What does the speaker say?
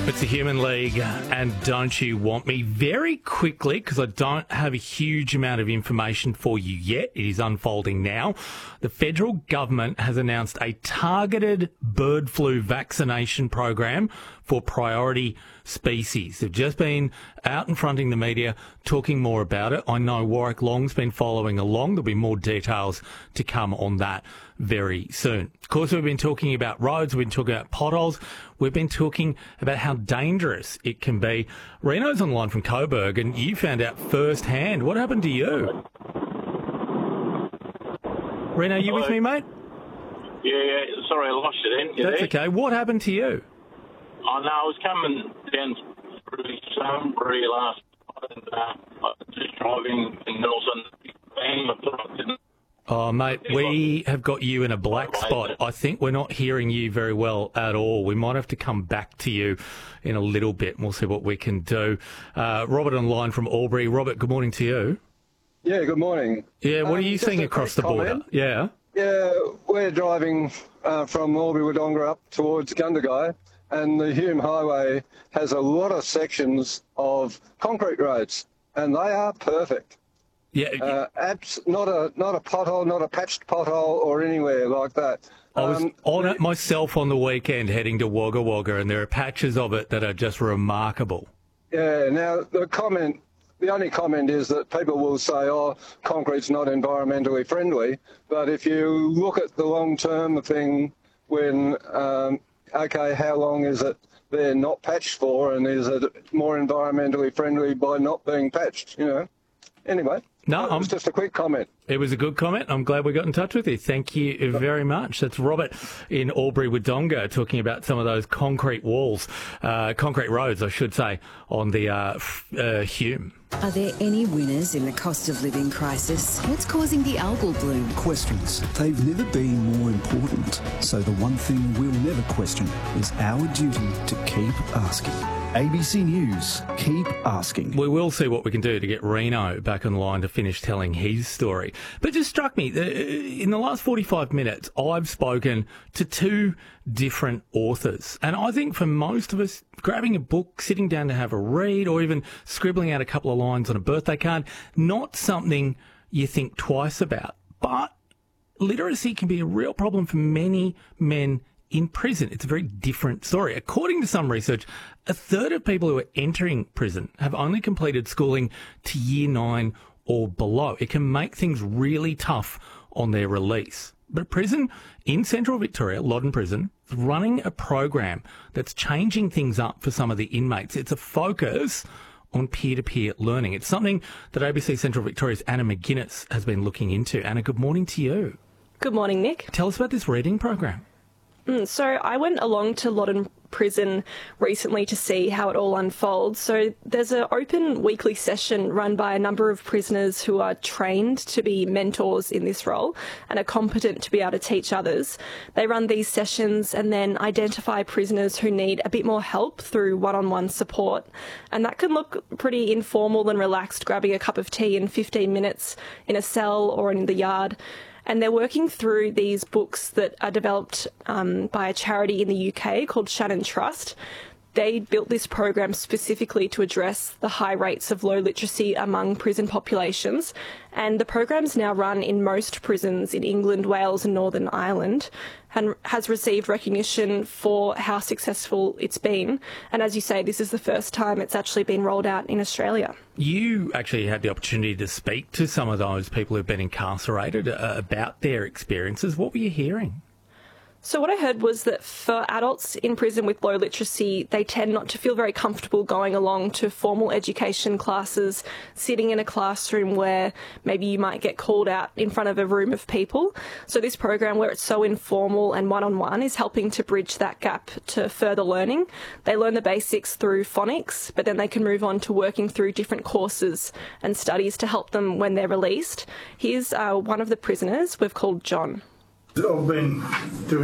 It's the Human League and Don't You Want Me? Very quickly, because I don't have a huge amount of information for you yet. It is unfolding now. The federal government has announced a targeted bird flu vaccination program for priority species. They've just been out in fronting the media talking more about it. I know Warwick Long's been following along. There'll be more details to come on that very soon. Of course, we've been talking about roads, we've been talking about potholes, we've been talking about how dangerous it can be. Reno's online from Coburg, and you found out firsthand. What happened to you? Reno, you with me, mate? Yeah, sorry, I lost you then. That's okay. What happened to you? I know, I was coming down through Sunbury last night and I was just driving in Nelson. And I thought I didn't. Oh, mate, we have got you in a black spot. I think we're not hearing you very well at all. We might have to come back to you in a little bit, and we'll see what we can do. Robert online from Albury. Robert, good morning to you. Yeah, good morning. Yeah, what are you seeing across the border? Yeah. Yeah, we're driving from Albury-Wodonga up towards Gundagai, and the Hume Highway has a lot of sections of concrete roads, and they are perfect. Yeah, not a pothole, not a patched pothole or anywhere like that. I was on it myself on the weekend heading to Wagga Wagga, and there are patches of it that are just remarkable. Yeah, now the only comment is that people will say, oh, concrete's not environmentally friendly, but if you look at the long-term thing when, how long is it they're not patched for, and is it more environmentally friendly by not being patched, Anyway. No, it was just a quick comment. It was a good comment. I'm glad we got in touch with you. Thank you very much. That's Robert in Albury-Wodonga talking about some of those concrete walls, concrete roads, I should say, on the Hume. Are there any winners in the cost of living crisis? What's causing the algal bloom? Questions. They've never been more important. So the one thing we'll never question is our duty to keep asking. ABC News, keep asking. We will see what we can do to get Reno back on the line to finish telling his story. But it just struck me, in the last 45 minutes, I've spoken to two different authors. And I think for most of us, grabbing a book, sitting down to have a read, or even scribbling out a couple of lines on a birthday card, not something you think twice about. But literacy can be a real problem for many men in prison. It's a very different story. According to some research, a third of people who are entering prison have only completed schooling to year 9 or below. It can make things really tough on their release. But prison in Central Victoria, Loddon Prison, is running a program that's changing things up for some of the inmates. It's a focus on peer-to-peer learning. It's something that ABC Central Victoria's Anna McGuinness has been looking into. Anna, good morning to you. Good morning, Nick. Tell us about this reading program. So I went along to Loddon Prison recently to see how it all unfolds. So there's an open weekly session run by a number of prisoners who are trained to be mentors in this role and are competent to be able to teach others. They run these sessions and then identify prisoners who need a bit more help through one-on-one support. And that can look pretty informal and relaxed, grabbing a cup of tea in 15 minutes in a cell or in the yard. And they're working through these books that are developed by a charity in the UK called Shannon Trust. They built this program specifically to address the high rates of low literacy among prison populations. And the program's now run in most prisons in England, Wales and Northern Ireland, and has received recognition for how successful it's been. And as you say, this is the first time it's actually been rolled out in Australia. You actually had the opportunity to speak to some of those people who've been incarcerated about their experiences. What were you hearing? So what I heard was that for adults in prison with low literacy, they tend not to feel very comfortable going along to formal education classes, sitting in a classroom where maybe you might get called out in front of a room of people. So this program, where it's so informal and one-on-one, is helping to bridge that gap to further learning. They learn the basics through phonics, but then they can move on to working through different courses and studies to help them when they're released. Here's one of the prisoners we've called John. I've been doing